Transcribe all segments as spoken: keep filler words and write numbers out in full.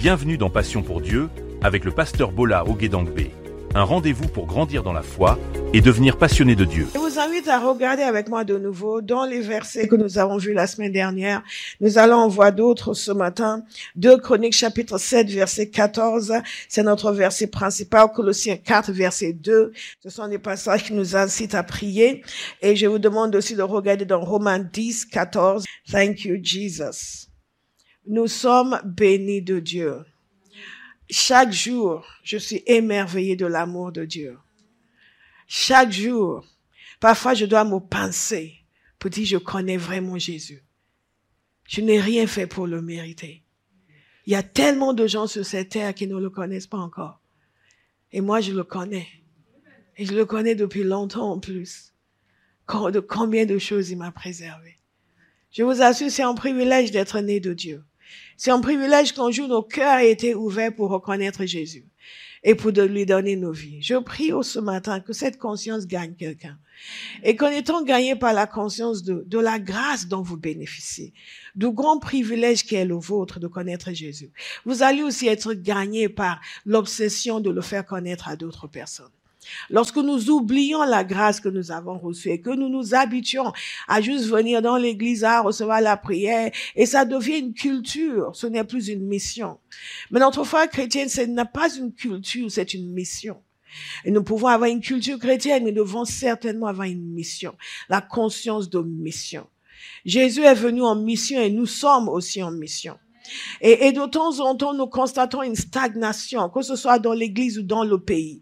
Bienvenue dans Passion pour Dieu avec le pasteur Bola Oguedangbe. Un rendez-vous pour grandir dans la foi et devenir passionné de Dieu. Je vous invite à regarder avec moi de nouveau dans les versets que nous avons vus la semaine dernière. Nous allons en voir d'autres ce matin. deux Chroniques chapitre sept verset quatorze. C'est notre verset principal. Colossiens quatre verset deux. Ce sont des passages qui nous incitent à prier. Et je vous demande aussi de regarder dans Romains dix quatorze. Thank you, Jesus. Nous sommes bénis de Dieu. Chaque jour, je suis émerveillée de l'amour de Dieu. Chaque jour, parfois je dois me pincer pour dire je connais vraiment Jésus. Je n'ai rien fait pour le mériter. Il y a tellement de gens sur cette terre qui ne le connaissent pas encore. Et moi, je le connais. Et je le connais depuis longtemps en plus. De combien de choses il m'a préservé. Je vous assure, c'est un privilège d'être né de Dieu. C'est un privilège qu'un jour nos cœurs aient été ouverts pour reconnaître Jésus et pour de lui donner nos vies. Je prie ce matin que cette conscience gagne quelqu'un. Et qu'en étant gagné par la conscience de, de la grâce dont vous bénéficiez, du grand privilège qui est le vôtre de connaître Jésus, vous allez aussi être gagné par l'obsession de le faire connaître à d'autres personnes. Lorsque nous oublions la grâce que nous avons reçue et que nous nous habituons à juste venir dans l'église, à recevoir la prière, et ça devient une culture, ce n'est plus une mission. Mais notre foi chrétienne, ce n'est pas une culture, c'est une mission. Et nous pouvons avoir une culture chrétienne, mais nous devons certainement avoir une mission, la conscience de mission. Jésus est venu en mission et nous sommes aussi en mission. Et, et de temps en temps, nous constatons une stagnation, que ce soit dans l'église ou dans le pays.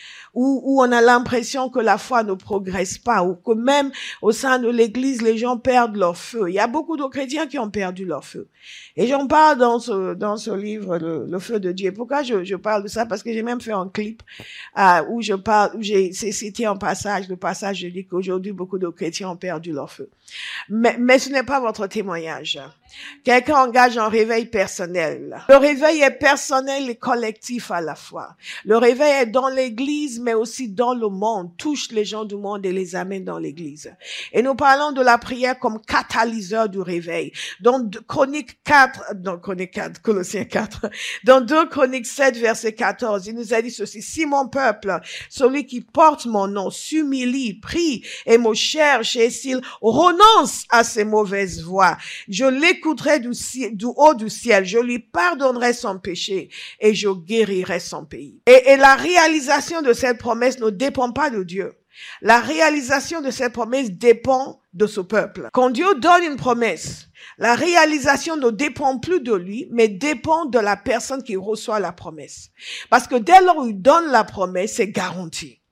Où, où on a l'impression que la foi ne progresse pas, ou que même au sein de l'église, les gens perdent leur feu. Il y a beaucoup de chrétiens qui ont perdu leur feu. Et j'en parle dans ce, dans ce livre, le, le feu de Dieu. Pourquoi je, je parle de ça? Parce que j'ai même fait un clip, euh, où je parle, où j'ai, c'est cité un passage, le passage, je dis qu'aujourd'hui, beaucoup de chrétiens ont perdu leur feu. Mais, mais ce n'est pas votre témoignage. Quelqu'un engage un réveil personnel. Le réveil est personnel et collectif à la fois. Le réveil est dans l'église, mais aussi dans le monde, touche les gens du monde et les amène dans l'église. Et nous parlons de la prière comme catalyseur du réveil. Dans Chronique quatre, dans Chronique quatre, Colossiens quatre, dans deux Chroniques sept, verset quatorze, il nous a dit ceci: si mon peuple, celui qui porte mon nom, s'humilie, prie et me cherche, et s'il renonce à ses mauvaises voies, je l'écouterai du, du haut du ciel, je lui pardonnerai son péché et je guérirai son pays. Et, et la réalisation de cette promesse ne dépend pas de Dieu. La réalisation de cette promesse dépend de ce peuple. Quand Dieu donne une promesse, la réalisation ne dépend plus de lui, mais dépend de la personne qui reçoit la promesse. Parce que dès lors où il donne la promesse, c'est garanti.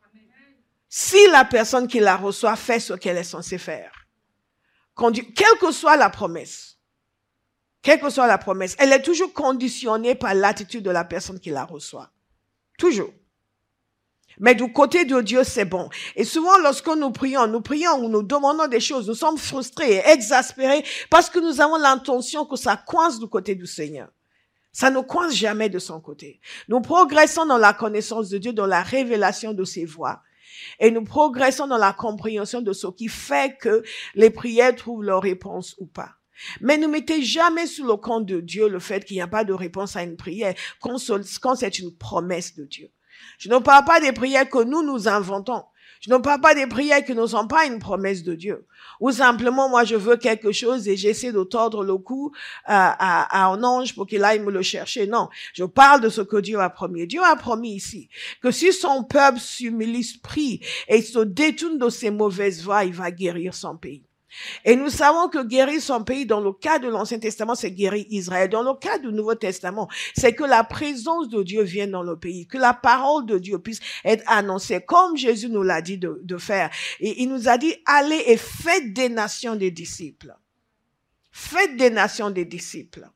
Si la personne qui la reçoit fait ce qu'elle est censée faire. Quand Dieu, quelle que soit la promesse, quelle que soit la promesse, elle est toujours conditionnée par l'attitude de la personne qui la reçoit. Toujours. Mais du côté de Dieu, c'est bon. Et souvent, lorsque nous prions, nous prions ou nous demandons des choses, nous sommes frustrés et exaspérés parce que nous avons l'intention que ça coince du côté du Seigneur. Ça ne coince jamais de son côté. Nous progressons dans la connaissance de Dieu, dans la révélation de ses voies. Et nous progressons dans la compréhension de ce qui fait que les prières trouvent leur réponse ou pas. Mais ne mettez jamais sous le compte de Dieu le fait qu'il n'y a pas de réponse à une prière quand c'est une promesse de Dieu. Je ne parle pas des prières que nous nous inventons. Je ne parle pas des prières qui ne sont pas une promesse de Dieu. Ou simplement, moi, je veux quelque chose et j'essaie de tordre le cou à, à, à un ange pour qu'il aille me le chercher. Non, je parle de ce que Dieu a promis. Dieu a promis ici que si son peuple s'humilie, prie et se détourne de ses mauvaises voies, il va guérir son pays. Et nous savons que guérir son pays, dans le cas de l'Ancien Testament, c'est guérir Israël. Dans le cas du Nouveau Testament, c'est que la présence de Dieu vienne dans le pays, que la parole de Dieu puisse être annoncée, comme Jésus nous l'a dit de, de faire. Et il nous a dit, allez et faites des nations des disciples. Faites des nations des disciples.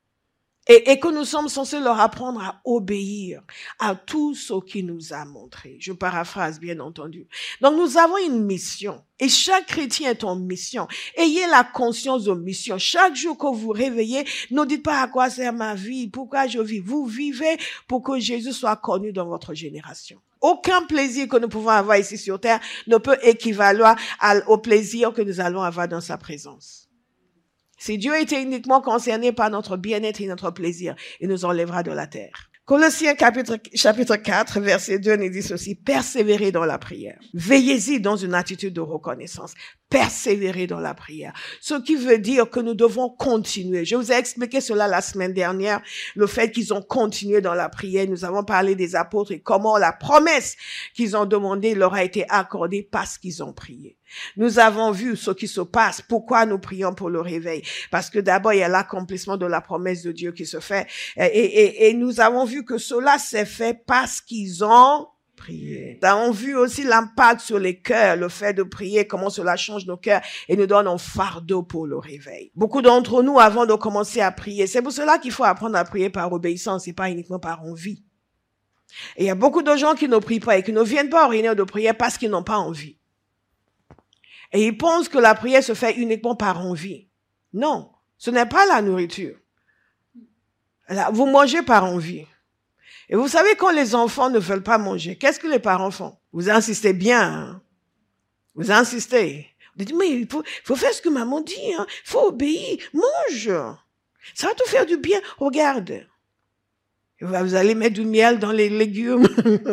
Et, et que nous sommes censés leur apprendre à obéir à tout ce qu'il nous a montré. Je paraphrase, bien entendu. Donc, nous avons une mission. Et chaque chrétien est en mission. Ayez la conscience de mission. Chaque jour que vous vous réveillez, ne dites pas à quoi sert ma vie, pourquoi je vis. Vous vivez pour que Jésus soit connu dans votre génération. Aucun plaisir que nous pouvons avoir ici sur terre ne peut équivaloir au plaisir que nous allons avoir dans sa présence. Si Dieu était uniquement concerné par notre bien-être et notre plaisir, il nous enlèvera de la terre. Colossiens chapitre, chapitre quatre, verset deux nous dit ceci, persévérez dans la prière. Veillez-y dans une attitude de reconnaissance. Persévérer dans la prière. Ce qui veut dire que nous devons continuer. Je vous ai expliqué cela la semaine dernière, le fait qu'ils ont continué dans la prière. Nous avons parlé des apôtres et comment la promesse qu'ils ont demandée leur a été accordée parce qu'ils ont prié. Nous avons vu ce qui se passe. Pourquoi nous prions pour le réveil? Parce que d'abord, il y a l'accomplissement de la promesse de Dieu qui se fait. Et, et, et nous avons vu que cela s'est fait parce qu'ils ont prié. Nous avons vu aussi l'impact sur les cœurs, le fait de prier, comment cela change nos cœurs et nous donne un fardeau pour le réveil. Beaucoup d'entre nous, avant de commencer à prier, c'est pour cela qu'il faut apprendre à prier par obéissance et pas uniquement par envie. Et il y a beaucoup de gens qui ne prient pas et qui ne viennent pas aux réunions de prière parce qu'ils n'ont pas envie. Et ils pensent que la prière se fait uniquement par envie. Non, ce n'est pas la nourriture. Là, vous mangez par envie. Et vous savez, quand les enfants ne veulent pas manger, qu'est-ce que les parents font? Vous insistez bien. Hein? Vous insistez. Vous dites, mais il faut, faut faire ce que maman dit. Hein? Il faut obéir. Mange. Ça va te faire du bien. Regarde. Vous allez mettre du miel dans les légumes.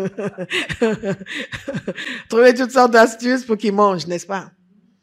Trouver toutes sortes d'astuces pour qu'ils mangent, n'est-ce pas?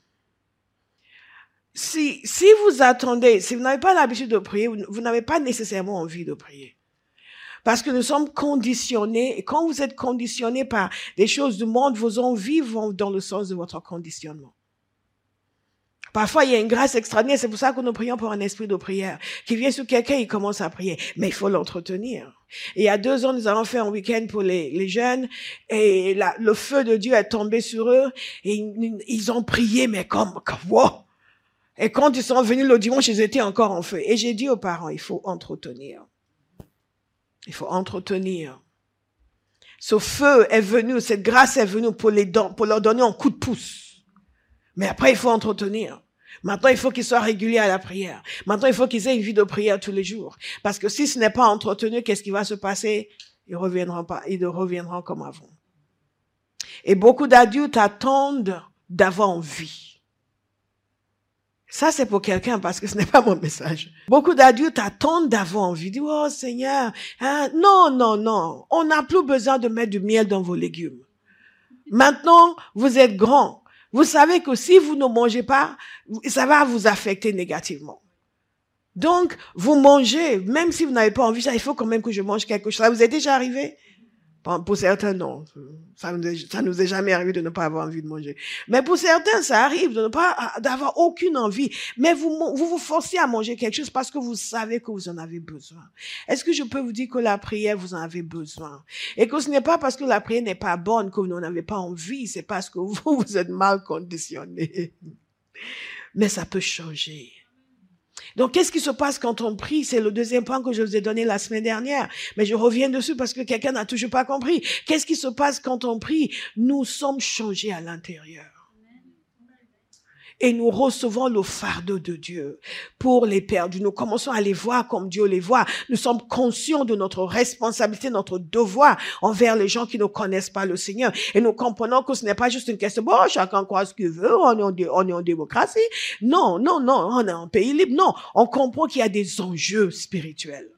Si, si vous attendez, si vous n'avez pas l'habitude de prier, vous, vous n'avez pas nécessairement envie de prier. Parce que nous sommes conditionnés, et quand vous êtes conditionné par des choses du monde, vos envies vont dans le sens de votre conditionnement. Parfois, il y a une grâce extraordinaire, c'est pour ça que nous prions pour un esprit de prière, qui vient sur quelqu'un, il commence à prier, mais il faut l'entretenir. Et il y a deux ans, nous avons fait un week-end pour les, les jeunes, et la, le feu de Dieu est tombé sur eux, et ils, ils ont prié, mais comme, comme, wow! Et quand ils sont venus le dimanche, ils étaient encore en feu. Et j'ai dit aux parents, il faut entretenir. Il faut entretenir. Ce feu est venu, cette grâce est venue pour, les don- pour leur donner un coup de pouce. Mais après, il faut entretenir. Maintenant, il faut qu'ils soient réguliers à la prière. Maintenant, il faut qu'ils aient une vie de prière tous les jours. Parce que si ce n'est pas entretenu, qu'est-ce qui va se passer? Ils reviendront pas, ils ne reviendront comme avant. Et beaucoup d'adultes attendent d'avoir envie. Ça, c'est pour quelqu'un parce que ce n'est pas mon message. Beaucoup d'adultes attendent d'avoir envie. Ils disent, oh Seigneur, hein? Non, non, non. On n'a plus besoin de mettre du miel dans vos légumes. Maintenant, vous êtes grands. Vous savez que si vous ne mangez pas, ça va vous affecter négativement. Donc, vous mangez, même si vous n'avez pas envie, ça, il faut quand même que je mange quelque chose. Ça vous est déjà arrivé? Pour certains, non. Ça nous, est, ça nous est jamais arrivé de ne pas avoir envie de manger. Mais pour certains, ça arrive de ne pas, d'avoir aucune envie. Mais vous, vous vous forcez à manger quelque chose parce que vous savez que vous en avez besoin. Est-ce que je peux vous dire que la prière, vous en avez besoin? Et que ce n'est pas parce que la prière n'est pas bonne que vous n'en avez pas envie. C'est parce que vous, vous êtes mal conditionné. Mais ça peut changer. Donc, qu'est-ce qui se passe quand on prie? C'est le deuxième point que je vous ai donné la semaine dernière. Mais je reviens dessus parce que quelqu'un n'a toujours pas compris. Qu'est-ce qui se passe quand on prie? Nous sommes changés à l'intérieur. Et nous recevons le fardeau de Dieu pour les perdus. Nous commençons à les voir comme Dieu les voit. Nous sommes conscients de notre responsabilité, notre devoir envers les gens qui ne connaissent pas le Seigneur. Et nous comprenons que ce n'est pas juste une question, bon, chacun croit ce qu'il veut, on est en, dé- on est en démocratie. Non, non, non, on est en pays libre. Non, on comprend qu'il y a des enjeux spirituels.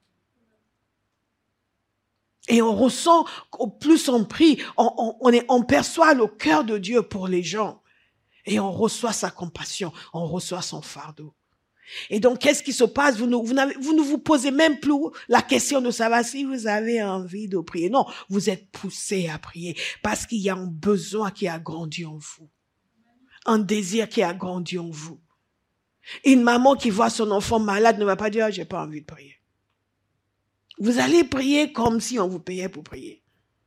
Et on ressent, au plus on prie, on, on, on, est, on perçoit le cœur de Dieu pour les gens. Et on reçoit sa compassion, on reçoit son fardeau. Et donc, qu'est-ce qui se passe? Vous ne vous, vous, ne vous posez même plus la question de savoir si vous avez envie de prier. Non, vous êtes poussé à prier parce qu'il y a un besoin qui a grandi en vous. Un désir qui a grandi en vous. Une maman qui voit son enfant malade ne va pas dire oh, « j'ai pas envie de prier ». Vous allez prier comme si on vous payait pour prier.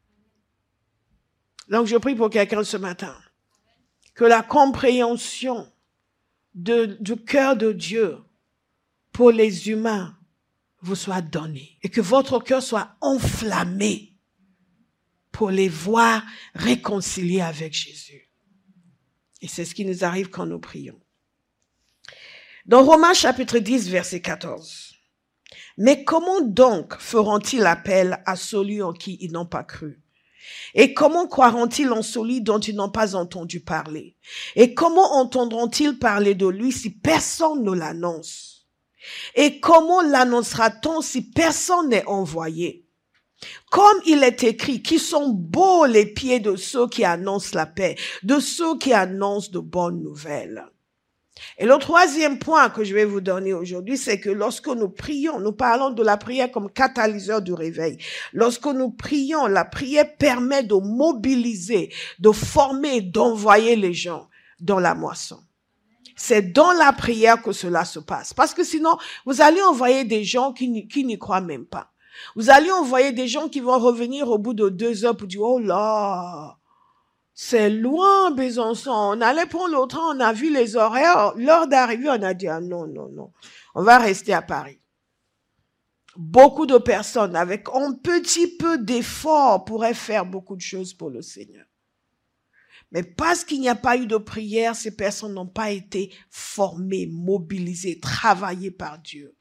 Donc, je prie pour quelqu'un ce matin. Que la compréhension de, du cœur de Dieu pour les humains vous soit donnée. Et que votre cœur soit enflammé pour les voir réconciliés avec Jésus. Et c'est ce qui nous arrive quand nous prions. Dans Romains chapitre dix, verset quatorze. Mais comment donc feront-ils appel à celui en qui ils n'ont pas cru? Et comment croiront-ils en celui dont ils n'ont pas entendu parler? Et comment entendront-ils parler de lui si personne ne l'annonce? Et comment l'annoncera-t-on si personne n'est envoyé? Comme il est écrit, qui sont beaux les pieds de ceux qui annoncent la paix, de ceux qui annoncent de bonnes nouvelles. Et le troisième point que je vais vous donner aujourd'hui, c'est que lorsque nous prions, nous parlons de la prière comme catalyseur du réveil. Lorsque nous prions, la prière permet de mobiliser, de former, d'envoyer les gens dans la moisson. C'est dans la prière que cela se passe. Parce que sinon, vous allez envoyer des gens qui n'y, qui n'y croient même pas. Vous allez envoyer des gens qui vont revenir au bout de deux heures pour dire, oh là, c'est loin, Besançon. On allait prendre le train, on a vu les horaires. L'heure d'arrivée, on a dit, ah non, non, non. On va rester à Paris. Beaucoup de personnes, avec un petit peu d'effort, pourraient faire beaucoup de choses pour le Seigneur. Mais parce qu'il n'y a pas eu de prière, ces personnes n'ont pas été formées, mobilisées, travaillées par Dieu.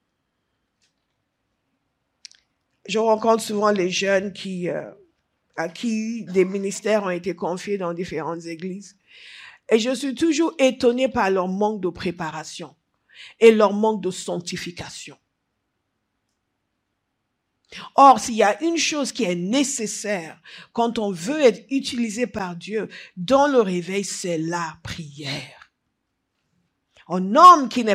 Je rencontre souvent les jeunes qui... Euh, à qui des ministères ont été confiés dans différentes églises. Et je suis toujours étonnée par leur manque de préparation et leur manque de sanctification. Or, s'il y a une chose qui est nécessaire quand on veut être utilisé par Dieu dans le réveil, c'est la prière. Un homme qui n'est